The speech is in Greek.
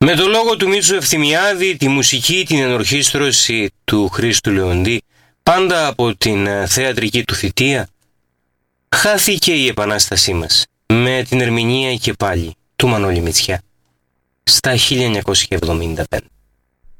Με το λόγο του Μίτσου Ευθυμιάδη, τη μουσική, την ενορχήστρωση του Χρήστου Λεοντή, πάντα από την θεατρική του θητεία, χάθηκε η Επανάστασή μας, με την ερμηνεία και πάλι του Μανώλη Μητσιά, στα 1975.